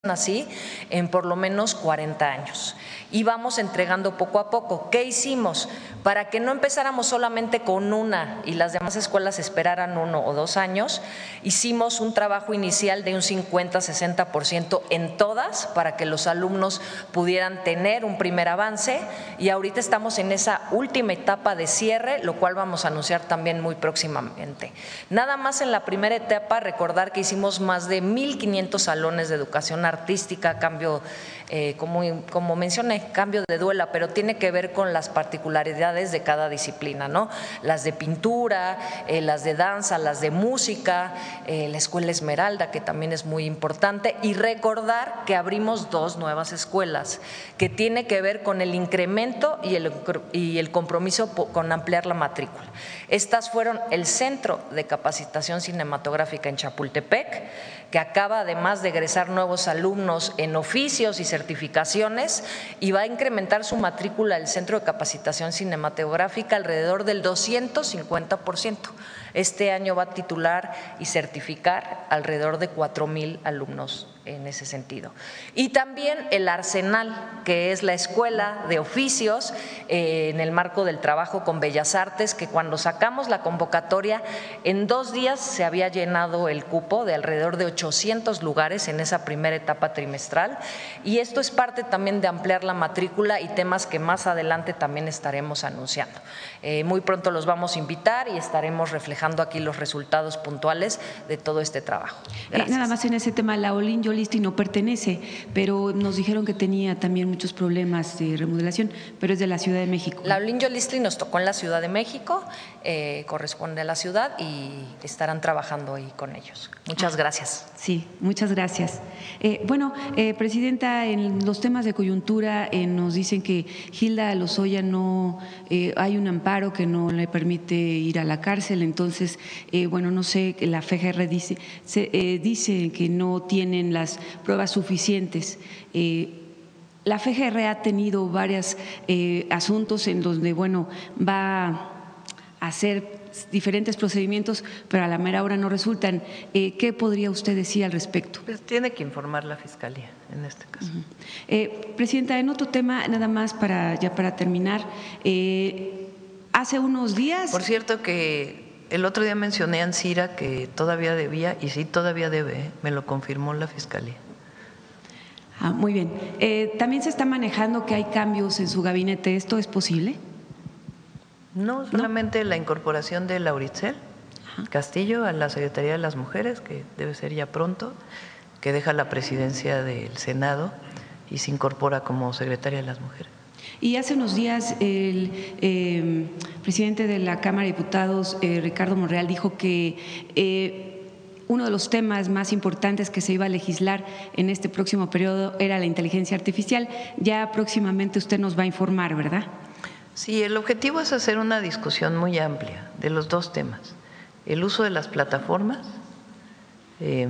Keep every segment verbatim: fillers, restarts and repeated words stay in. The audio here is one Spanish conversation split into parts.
así en por lo menos cuarenta años. Y vamos entregando poco a poco. ¿Qué hicimos? Para que no empezáramos solamente con una y las demás escuelas esperaran uno o dos años, hicimos un trabajo inicial de un cincuenta a sesenta por ciento en todas para que los alumnos pudieran tener un primer avance, y ahorita estamos en esa última etapa de cierre, lo cual vamos a anunciar también muy próximamente. Nada más en la primera etapa, recordar que hicimos más de mil quinientos salones de educación artística, cambio, eh, como, como mencioné, cambio de duela, pero tiene que ver con las particularidades de cada disciplina, ¿no? Las de pintura, eh, las de danza, las de música, eh, la Escuela Esmeralda, que también es muy importante, y recordar que abrimos dos nuevas escuelas, que tiene que ver con el incremento y el, y el compromiso con ampliar la matrícula. Estas fueron el Centro de Capacitación Cinematográfica en Chapultepec, que acaba además de egresar nuevos alumnos en oficios y certificaciones, y va a incrementar su matrícula del Centro de Capacitación Cinematográfica alrededor del doscientos cincuenta por ciento. Este año va a titular y certificar alrededor de cuatro mil alumnos en ese sentido. Y también el Arsenal, que es la escuela de oficios eh, en el marco del trabajo con Bellas Artes, que cuando sacamos la convocatoria en dos días se había llenado el cupo de alrededor de ochocientos lugares en esa primera etapa trimestral, y esto es parte también de ampliar la matrícula y temas que más adelante también estaremos anunciando. Eh, muy pronto los vamos a invitar y estaremos reflejando aquí los resultados puntuales de todo este trabajo. Eh, nada más en ese tema, la Olin Yolisti no pertenece, pero nos dijeron que tenía también muchos problemas de remodelación, pero es de la Ciudad de México. La Olin Yolisti nos tocó en la Ciudad de México, eh, corresponde a la ciudad y estarán trabajando ahí con ellos. Muchas gracias. Sí, muchas gracias. Eh, bueno, eh, Presidenta, en los temas de coyuntura eh, nos dicen que Hilda Lozoya no, eh, hay un amparo que no le permite ir a la cárcel, entonces, eh, bueno, no sé, la F G R dice, se, eh, dice que no tienen las pruebas suficientes. Eh, la F G R ha tenido varios eh, asuntos en donde, bueno, va a hacer diferentes procedimientos, pero a la mera hora no resultan. Eh, ¿Qué podría usted decir al respecto? Pues tiene que informar la Fiscalía en este caso. Uh-huh. eh, Presidenta, en otro tema, nada más para ya para terminar, eh, hace unos días… Por cierto que el otro día mencioné a Ancira que todavía debía, y sí todavía debe, ¿eh? Me lo confirmó la Fiscalía. Ah, muy bien. Eh, También se está manejando que hay cambios en su gabinete. ¿Esto es posible? No, solamente ¿no? La incorporación de Lauritzel Ajá. Castillo a la Secretaría de las Mujeres, que debe ser ya pronto, que deja la presidencia del Senado y se incorpora como secretaria de las Mujeres. Y hace unos días el eh, presidente de la Cámara de Diputados, eh, Ricardo Monreal, dijo que eh, uno de los temas más importantes que se iba a legislar en este próximo periodo era la inteligencia artificial. Ya próximamente usted nos va a informar, ¿verdad? Sí, el objetivo es hacer una discusión muy amplia de los dos temas: el uso de las plataformas eh,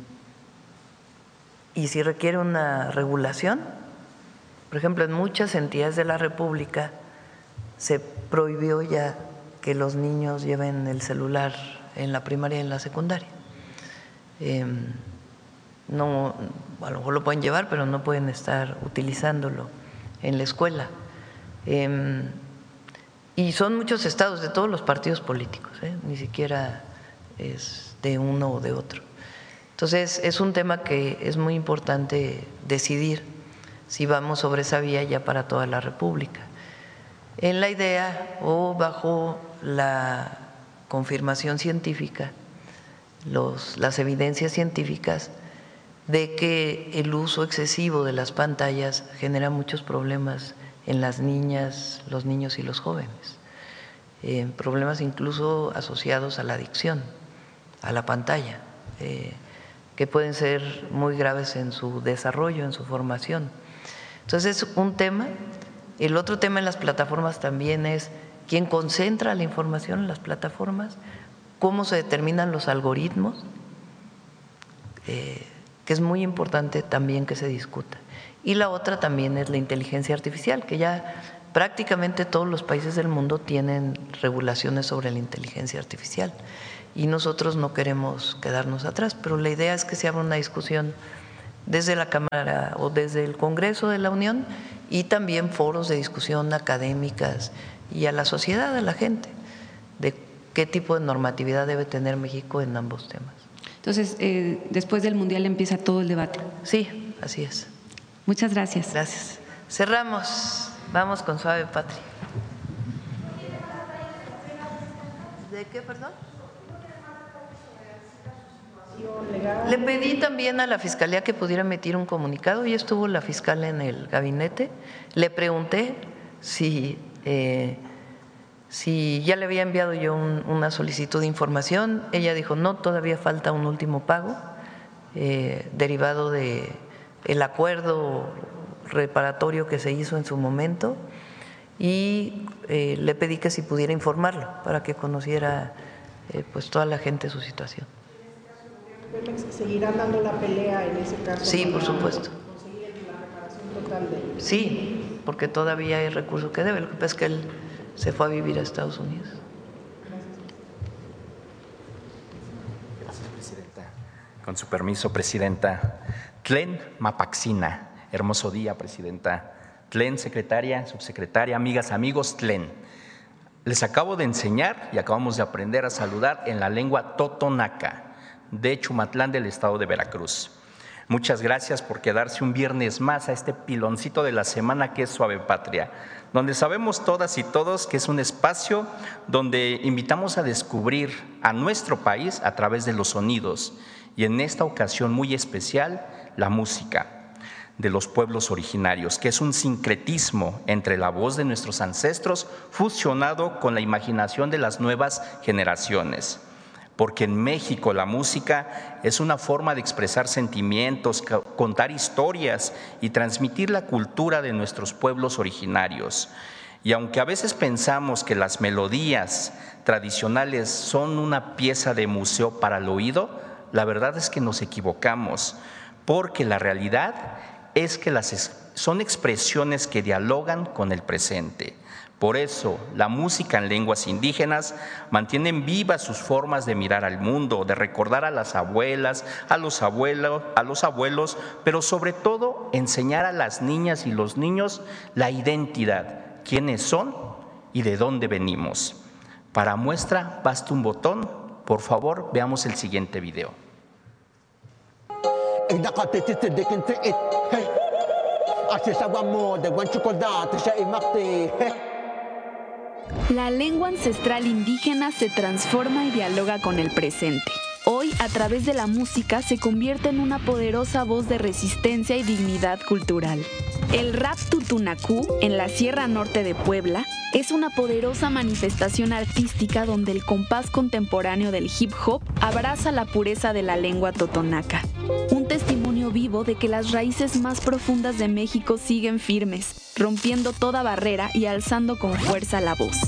y si requiere una regulación. Por ejemplo, en muchas entidades de la República se prohibió ya que los niños lleven el celular en la primaria y en la secundaria. Eh, no, a lo mejor lo pueden llevar, pero no pueden estar utilizándolo en la escuela. Eh, y son muchos estados de todos los partidos políticos, ¿eh? Ni siquiera es de uno o de otro. Entonces es un tema que es muy importante decidir si vamos sobre esa vía ya para toda la República, en la idea o bajo la confirmación científica, los, las evidencias científicas de que el uso excesivo de las pantallas genera muchos problemas en las niñas, los niños y los jóvenes, eh, problemas incluso asociados a la adicción, a la pantalla, eh, que pueden ser muy graves en su desarrollo, en su formación. Entonces es un tema. El otro tema en las plataformas también es quién concentra la información en las plataformas, cómo se determinan los algoritmos, eh, que es muy importante también que se discuta. Y la otra también es la inteligencia artificial, que ya prácticamente todos los países del mundo tienen regulaciones sobre la inteligencia artificial y nosotros no queremos quedarnos atrás, pero la idea es que se abra una discusión desde la Cámara o desde el Congreso de la Unión, y también foros de discusión académicas y a la sociedad, a la gente, de qué tipo de normatividad debe tener México en ambos temas. Entonces, eh, después del Mundial empieza todo el debate. Sí, así es. Muchas gracias. Gracias. Cerramos. Vamos con Suave Patria. ¿De qué, perdón? Le pedí también a la Fiscalía que pudiera emitir un comunicado, y estuvo la fiscal en el gabinete. Le pregunté si, eh, si ya le había enviado yo un, una solicitud de información. Ella dijo, no, todavía falta un último pago eh, derivado de el acuerdo reparatorio que se hizo en su momento, y eh, le pedí que si pudiera informarlo para que conociera eh, pues toda la gente su situación. ¿Seguirán dando la pelea en ese caso? Sí, por supuesto. ¿Conseguir la reparación total de...? Sí, porque todavía hay recursos que debe. Lo que pasa es que él se fue a vivir a Estados Unidos. Gracias, Presidenta. Con su permiso, Presidenta. Tlen Mapaxina. Hermoso día, Presidenta. Tlen, secretaria, subsecretaria, amigas, amigos, Tlen. Les acabo de enseñar y acabamos de aprender a saludar en la lengua totonaca de Chumatlán del estado de Veracruz. Muchas gracias por quedarse un viernes más a este piloncito de la semana que es Suave Patria, donde sabemos todas y todos que es un espacio donde invitamos a descubrir a nuestro país a través de los sonidos, y en esta ocasión muy especial, la música de los pueblos originarios, que es un sincretismo entre la voz de nuestros ancestros fusionado con la imaginación de las nuevas generaciones. Porque en México la música es una forma de expresar sentimientos, contar historias y transmitir la cultura de nuestros pueblos originarios. Y aunque a veces pensamos que las melodías tradicionales son una pieza de museo para el oído, la verdad es que nos equivocamos, porque la realidad es que las son expresiones que dialogan con el presente. Por eso, la música en lenguas indígenas mantienen vivas sus formas de mirar al mundo, de recordar a las abuelas, a los abuelos, a los abuelos, pero sobre todo enseñar a las niñas y los niños la identidad, quiénes son y de dónde venimos. Para muestra, basta un botón. Por favor, veamos el siguiente video. La lengua ancestral indígena se transforma y dialoga con el presente. Hoy, a través de la música, se convierte en una poderosa voz de resistencia y dignidad cultural. El rap tutunacú, en la Sierra Norte de Puebla, es una poderosa manifestación artística donde el compás contemporáneo del hip hop abraza la pureza de la lengua totonaca. Un testimonio vivo de que las raíces más profundas de México siguen firmes, rompiendo toda barrera y alzando con fuerza la voz.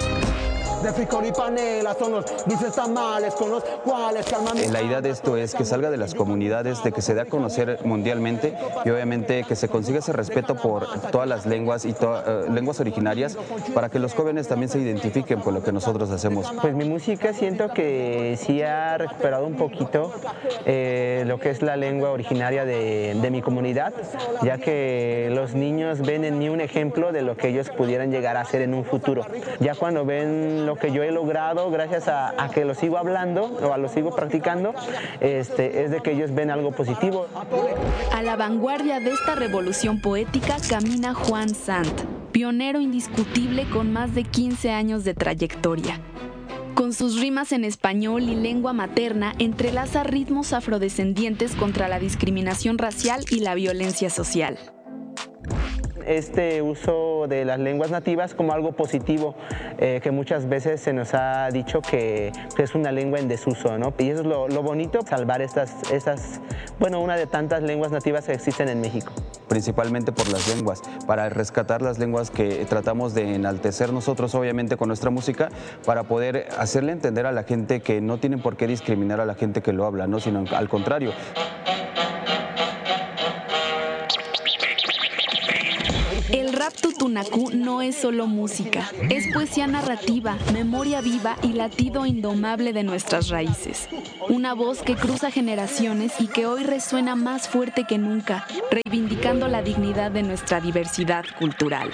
La idea de esto es que salga de las comunidades, de que se dé a conocer mundialmente y obviamente que se consiga ese respeto por todas las lenguas y to- uh, lenguas originarias, para que los jóvenes también se identifiquen con lo que nosotros hacemos. Pues mi música siento que sí ha recuperado un poquito eh, lo que es la lengua originaria de, de mi comunidad, ya que los niños ven en mí un ejemplo de lo que ellos pudieran llegar a hacer en un futuro. Ya cuando ven lo que yo he logrado gracias a, a que lo sigo hablando o a lo sigo practicando, este, es de que ellos ven algo positivo. A la vanguardia de esta revolución poética camina Juan Sant, pionero indiscutible con más de quince años de trayectoria. Con sus rimas en español y lengua materna, entrelaza ritmos afrodescendientes contra la discriminación racial y la violencia social. Este uso de las lenguas nativas como algo positivo, eh, que muchas veces se nos ha dicho que, que es una lengua en desuso, ¿no? Y eso es lo, lo bonito, salvar estas, estas, bueno, una de tantas lenguas nativas que existen en México. Principalmente por las lenguas, para rescatar las lenguas que tratamos de enaltecer nosotros, obviamente, con nuestra música, para poder hacerle entender a la gente que no tienen por qué discriminar a la gente que lo habla, ¿no? Sino al contrario. El Rap Tutunacú no es solo música, es poesía narrativa, memoria viva y latido indomable de nuestras raíces. Una voz que cruza generaciones y que hoy resuena más fuerte que nunca, reivindicando la dignidad de nuestra diversidad cultural.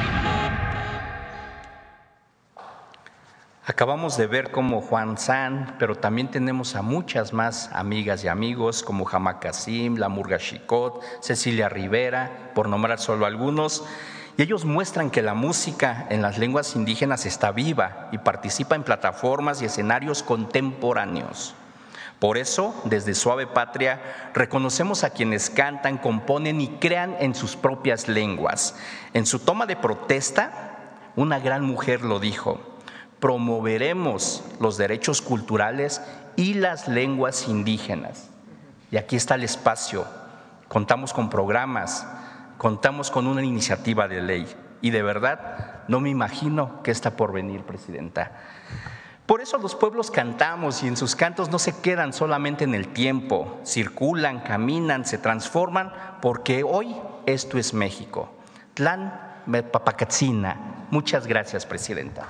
Acabamos de ver como Juan San, pero también tenemos a muchas más amigas y amigos como Jama Kasim, La Murga Xicot, Cecilia Rivera, por nombrar solo algunos, y ellos muestran que la música en las lenguas indígenas está viva y participa en plataformas y escenarios contemporáneos. Por eso, desde Suave Patria, reconocemos a quienes cantan, componen y crean en sus propias lenguas. En su toma de protesta, una gran mujer lo dijo: promoveremos los derechos culturales y las lenguas indígenas. Y aquí está el espacio. Contamos con programas, contamos con una iniciativa de ley. Y de verdad, no me imagino qué está por venir, Presidenta. Por eso los pueblos cantamos y en sus cantos no se quedan solamente en el tiempo. Circulan, caminan, se transforman, porque hoy esto es México. Tlan Papacatzina. Muchas gracias, Presidenta.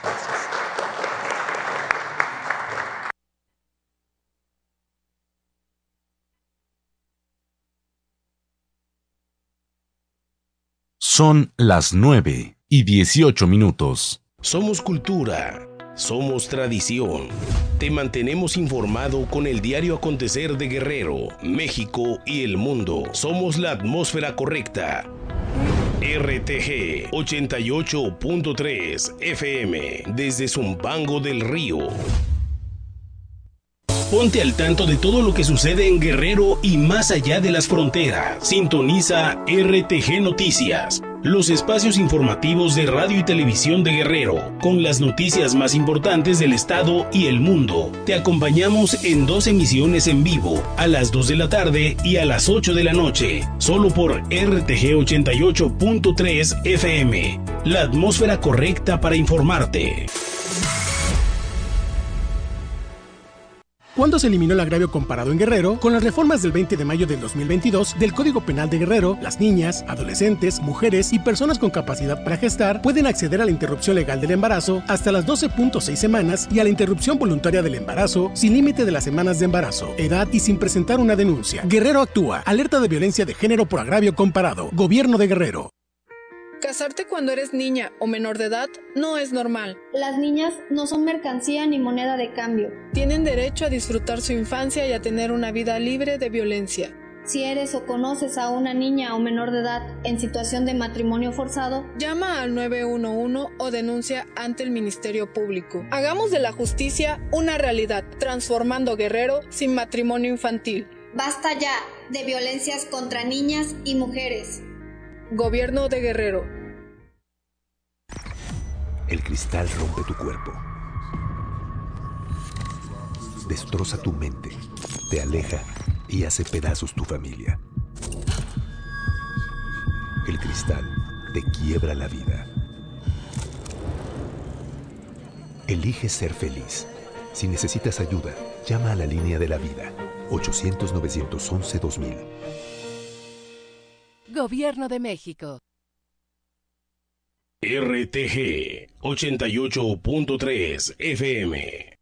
Son las nueve y dieciocho minutos. Somos cultura, somos tradición. Te mantenemos informado con el diario acontecer de Guerrero, México y el mundo. Somos la atmósfera correcta. R T G ochenta y ocho punto tres F M desde Zumpango del Río. Ponte al tanto de todo lo que sucede en Guerrero y más allá de las fronteras. Sintoniza R T G Noticias, los espacios informativos de radio y televisión de Guerrero, con las noticias más importantes del estado y el mundo. Te acompañamos en dos emisiones en vivo, a las dos de la tarde y a las ocho de la noche, solo por R T G ochenta y ocho punto tres F M, la atmósfera correcta para informarte. ¿Cuándo se eliminó el agravio comparado en Guerrero? Con las reformas del veinte de mayo del dos mil veintidós del Código Penal de Guerrero, las niñas, adolescentes, mujeres y personas con capacidad para gestar pueden acceder a la interrupción legal del embarazo hasta las doce punto seis semanas y a la interrupción voluntaria del embarazo sin límite de las semanas de embarazo, edad y sin presentar una denuncia. Guerrero actúa. Alerta de violencia de género por agravio comparado. Gobierno de Guerrero. Casarte cuando eres niña o menor de edad no es normal. Las niñas no son mercancía ni moneda de cambio. Tienen derecho a disfrutar su infancia y a tener una vida libre de violencia. Si eres o conoces a una niña o menor de edad en situación de matrimonio forzado, llama al nueve uno uno o denuncia ante el Ministerio Público. Hagamos de la justicia una realidad, transformando Guerrero sin matrimonio infantil. Basta ya de violencias contra niñas y mujeres. Gobierno de Guerrero. El cristal rompe tu cuerpo, destroza tu mente, te aleja y hace pedazos tu familia. El cristal te quiebra la vida. Elige ser feliz. Si necesitas ayuda, llama a la línea de la vida, ochocientos, novecientos once, dos mil. Gobierno de México. R T G ochenta y ocho punto tres F M.